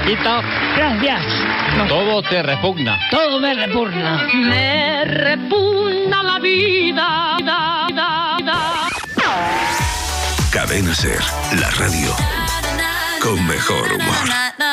Quito. Gracias. Todo te repugna. Todo me repugna. Me repugna la vida. Cadena SER, la radio con mejor humor.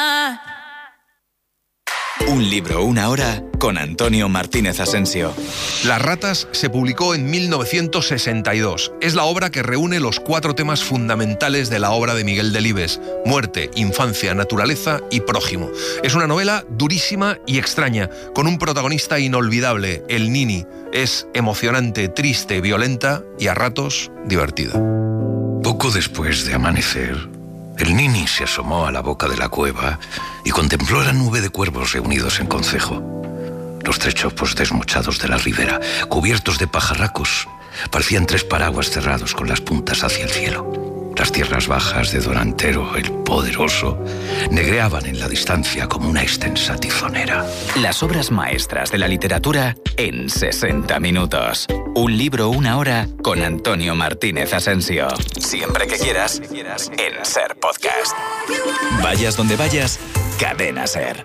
Un libro, una hora, con Antonio Martínez Asensio. Las ratas se publicó en 1962. Es la obra que reúne los 4 temas fundamentales de la obra de Miguel Delibes: muerte, infancia, naturaleza y prójimo. Es una novela durísima y extraña, con un protagonista inolvidable, el Nini. Es emocionante, triste, violenta y a ratos divertida. Poco después de amanecer, el Nini se asomó a la boca de la cueva y contempló la nube de cuervos reunidos en concejo. Los 3 chopos desmochados de la ribera, cubiertos de pajarracos, parecían 3 paraguas cerrados con las puntas hacia el cielo. Las tierras bajas de Don Antero, el poderoso, negreaban en la distancia como una extensa tizonera. Las obras maestras de la literatura en 60 minutos. Un libro, una hora, con Antonio Martínez Asensio. Siempre que quieras, en SER Podcast. Vayas donde vayas, Cadena SER.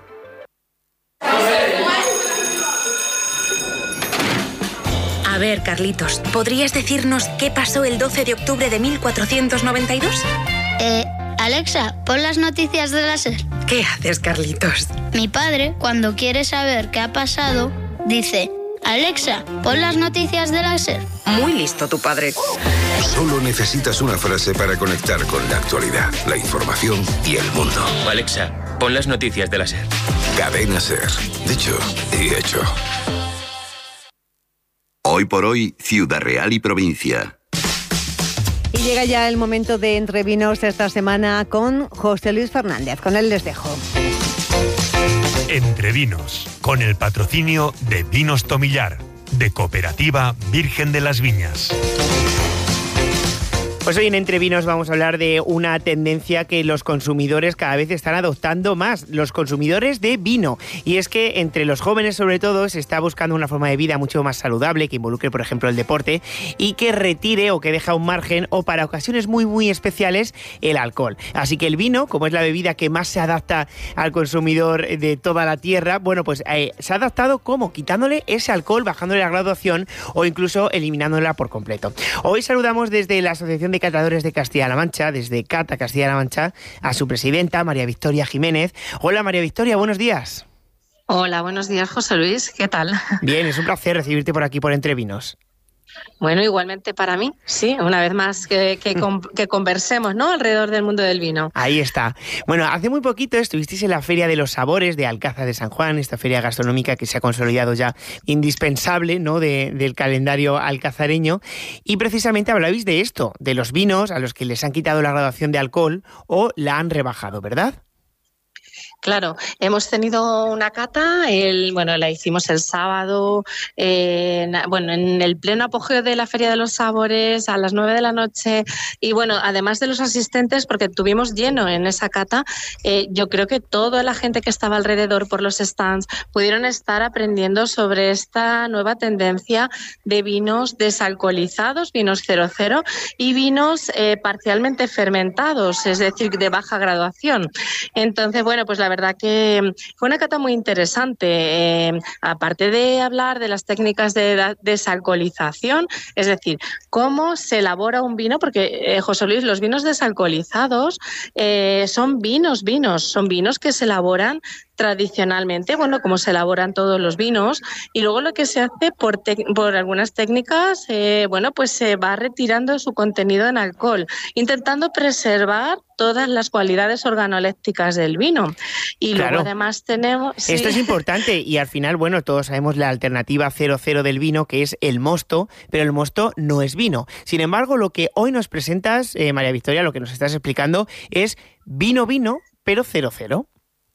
A ver, Carlitos, ¿podrías decirnos qué pasó el 12 de octubre de 1492? Alexa, pon las noticias de la SER. ¿Qué haces, Carlitos? Mi padre, cuando quiere saber qué ha pasado, dice: Alexa, pon las noticias de la SER. Muy listo tu padre. Solo necesitas una frase para conectar con la actualidad, la información y el mundo. Alexa, pon las noticias de la SER. Cadena SER. Dicho y hecho. Hoy por hoy, Ciudad Real y provincia. Y llega ya el momento de Entre Vinos esta semana con José Luis Fernández. Con él les dejo. Entre Vinos, con el patrocinio de Vinos Tomillar, de Cooperativa Virgen de las Viñas. Pues hoy en Entre Vinos vamos a hablar de una tendencia que los consumidores cada vez están adoptando más, los consumidores de vino. Y es que entre los jóvenes, sobre todo, se está buscando una forma de vida mucho más saludable, que involucre, por ejemplo, el deporte y que retire o que deja un margen, o para ocasiones muy, muy especiales, el alcohol. Así que el vino, como es la bebida que más se adapta al consumidor de toda la tierra, bueno, pues se ha adaptado como quitándole ese alcohol, bajándole la graduación o incluso eliminándola por completo. Hoy saludamos desde la Asociación de Catadores de Castilla-La Mancha, desde Cata Castilla-La Mancha, a su presidenta, María Victoria Jiménez. Hola, María Victoria, buenos días. Hola, buenos días, José Luis, ¿qué tal? Bien, es un placer recibirte por aquí por Entre Vinos. Bueno, igualmente para mí, sí, una vez más que conversemos, ¿no?, alrededor del mundo del vino. Ahí está. Bueno, hace muy poquito estuvisteis en la Feria de los Sabores de Alcázar de San Juan, esta feria gastronómica que se ha consolidado ya indispensable, ¿no?, del calendario alcazareño, y precisamente hablabais de esto, de los vinos a los que les han quitado la graduación de alcohol o la han rebajado, ¿verdad? Claro, hemos tenido una cata, la hicimos el sábado, en el pleno apogeo de la Feria de los Sabores a las 9 de la noche, y bueno, además de los asistentes, porque tuvimos lleno en esa cata, yo creo que toda la gente que estaba alrededor por los stands pudieron estar aprendiendo sobre esta nueva tendencia de vinos desalcoholizados, vinos 0,0 y vinos parcialmente fermentados, es decir, de baja graduación. Entonces, bueno, pues la verdad que fue una cata muy interesante, aparte de hablar de las técnicas de desalcoholización, es decir, cómo se elabora un vino, porque, José Luis, los vinos desalcoholizados son vinos que se elaboran tradicionalmente, bueno, como se elaboran todos los vinos, y luego lo que se hace por algunas técnicas, pues se va retirando su contenido en alcohol, intentando preservar todas las cualidades organolépticas del vino. Y claro, luego además tenemos... Sí. Esto es importante, y al final, bueno, todos sabemos la alternativa 0,0 del vino, que es el mosto, pero el mosto no es vino. Sin embargo, lo que hoy nos presentas, María Victoria, lo que nos estás explicando es vino, pero 0,0.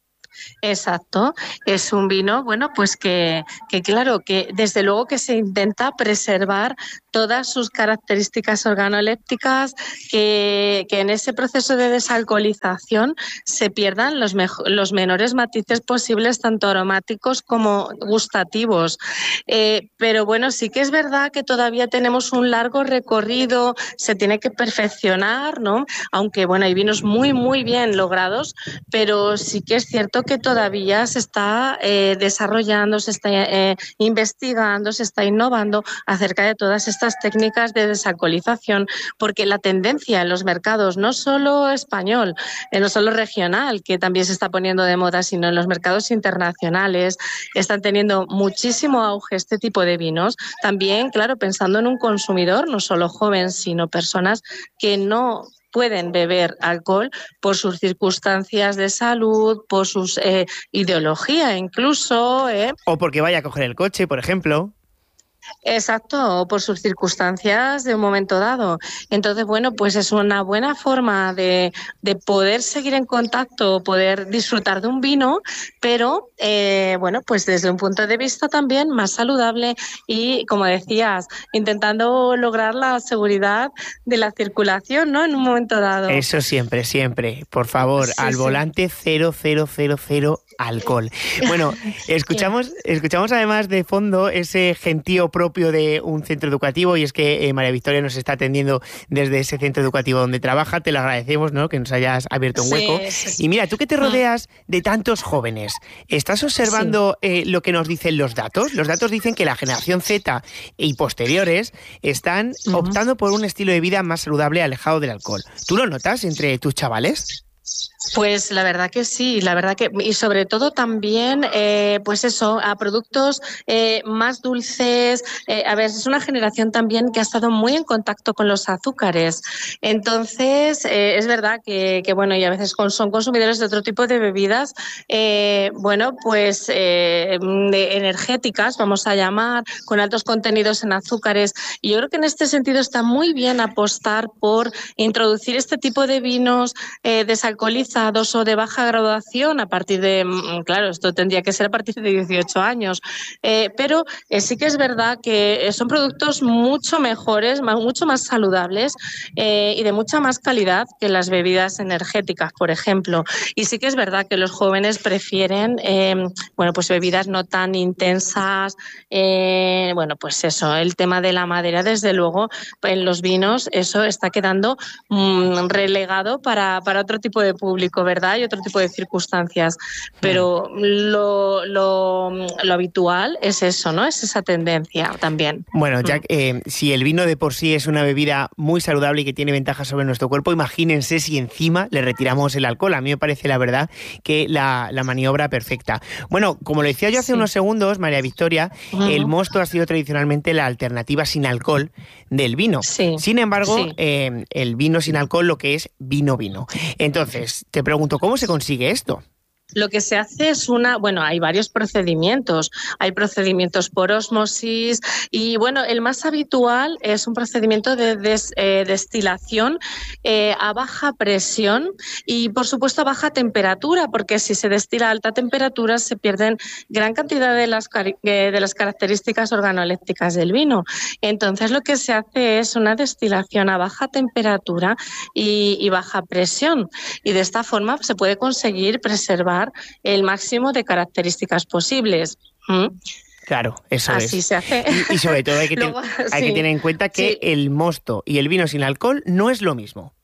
Exacto, es un vino, bueno, pues que claro, que desde luego que se intenta preservar todas sus características organolépticas, que en ese proceso de desalcoholización se pierdan los menores matices posibles, tanto aromáticos como gustativos. Pero bueno, sí que es verdad que todavía tenemos un largo recorrido, se tiene que perfeccionar, ¿no? Aunque bueno, hay vinos muy, muy bien logrados, pero sí que es cierto que todavía se está desarrollando, se está investigando, se está innovando acerca de todas estas técnicas de desalcoholización, porque la tendencia en los mercados, no solo español, no solo regional, que también se está poniendo de moda, sino en los mercados internacionales, están teniendo muchísimo auge este tipo de vinos. También, claro, pensando en un consumidor, no solo joven, sino personas que no pueden beber alcohol por sus circunstancias de salud, por sus ideología incluso. O porque vaya a coger el coche, por ejemplo. Exacto, por sus circunstancias de un momento dado. Entonces, bueno, pues es una buena forma de poder seguir en contacto, poder disfrutar de un vino, pero, bueno, pues desde un punto de vista también más saludable y, como decías, intentando lograr la seguridad de la circulación, ¿no?, en un momento dado. Eso siempre, siempre. Por favor, sí, al volante 0,000 alcohol. Bueno, escuchamos además de fondo ese gentío propio de un centro educativo, y es que María Victoria nos está atendiendo desde ese centro educativo donde trabaja. Te lo agradecemos, ¿no?, que nos hayas abierto un hueco. Sí. Y mira, tú que te rodeas de tantos jóvenes, ¿estás observando lo que nos dicen los datos? Los datos dicen que la generación Z y posteriores están optando por un estilo de vida más saludable, alejado del alcohol. ¿Tú lo notas entre tus chavales? Pues la verdad que sí, y sobre todo también, pues eso, a productos más dulces. A ver, es una generación también que ha estado muy en contacto con los azúcares. Entonces, es verdad que bueno, y a veces son consumidores de otro tipo de bebidas, bueno, pues energéticas, vamos a llamar, con altos contenidos en azúcares. Y yo creo que en este sentido está muy bien apostar por introducir este tipo de vinos desalcoholizados o de baja graduación a partir de, claro, esto tendría que ser a partir de 18 años, pero sí que es verdad que son productos mucho mejores, mucho más saludables y de mucha más calidad que las bebidas energéticas, por ejemplo. Y sí que es verdad que los jóvenes prefieren, bueno, pues bebidas no tan intensas, bueno, pues eso, el tema de la madera, desde luego, en los vinos, eso está quedando relegado para otro tipo de público, ¿verdad? Y otro tipo de circunstancias. Pero lo habitual es eso, ¿no? Es esa tendencia también. Bueno, Jack, si el vino de por sí es una bebida muy saludable y que tiene ventajas sobre nuestro cuerpo, imagínense si encima le retiramos el alcohol. A mí me parece, la verdad, que la maniobra perfecta. Bueno, como lo decía yo hace unos segundos, María Victoria, el mosto ha sido tradicionalmente la alternativa sin alcohol del vino. Sí. Sin embargo, el vino sin alcohol, lo que es vino. Entonces, te pregunto, ¿cómo se consigue esto? Lo que se hace es hay varios procedimientos. Hay procedimientos por ósmosis y, bueno, el más habitual es un procedimiento de destilación a baja presión y, por supuesto, a baja temperatura, porque si se destila a alta temperatura se pierden gran cantidad de las características organolépticas del vino. Entonces, lo que se hace es una destilación a baja temperatura y baja presión, y de esta forma se puede conseguir preservar el máximo de características posibles. Claro, eso es. Así se hace. Y sobre todo hay que tener en cuenta que el mosto y el vino sin alcohol no es lo mismo.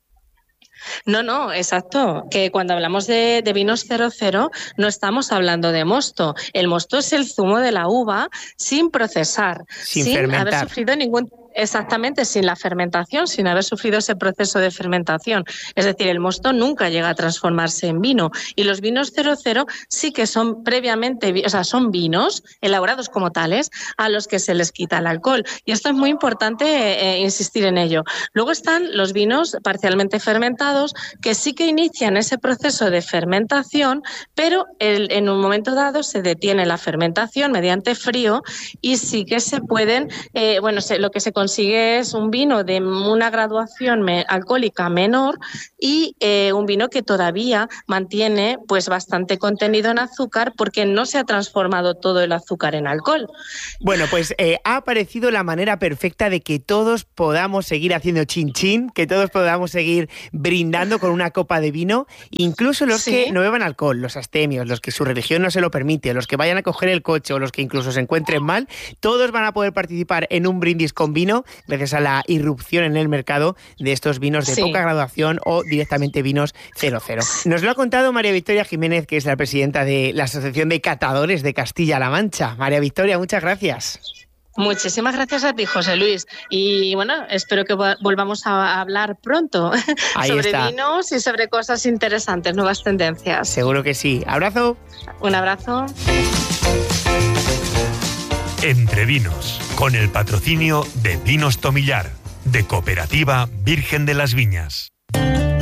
No, exacto. Que cuando hablamos de vinos 00 no estamos hablando de mosto. El mosto es el zumo de la uva sin procesar, sin fermentar. Haber sufrido ningún... Exactamente, sin la fermentación, sin haber sufrido ese proceso de fermentación. Es decir, el mosto nunca llega a transformarse en vino. Y los vinos 00 sí que son previamente, son vinos elaborados como tales a los que se les quita el alcohol. Y esto es muy importante insistir en ello. Luego están los vinos parcialmente fermentados, que sí que inician ese proceso de fermentación, pero en un momento dado se detiene la fermentación mediante frío y sí que se pueden, lo que se consigue consigues un vino de una graduación alcohólica menor y un vino que todavía mantiene pues bastante contenido en azúcar porque no se ha transformado todo el azúcar en alcohol. Bueno, pues ha aparecido la manera perfecta de que todos podamos seguir haciendo chin chin, que todos podamos seguir brindando con una copa de vino, incluso los que no beban alcohol, los astemios, los que su religión no se lo permite, los que vayan a coger el coche o los que incluso se encuentren mal, todos van a poder participar en un brindis con vino gracias a la irrupción en el mercado de estos vinos de poca graduación o directamente vinos 00. Nos lo ha contado María Victoria Jiménez, que es la presidenta de la Asociación de Catadores de Castilla-La Mancha. María Victoria, muchas gracias. Muchísimas gracias a ti, José Luis. Y bueno, espero que volvamos a hablar pronto sobre vinos y sobre cosas interesantes, nuevas tendencias. Seguro que sí. Abrazo. Un abrazo. Entre Vinos, con el patrocinio de Vinos Tomillar, de Cooperativa Virgen de las Viñas.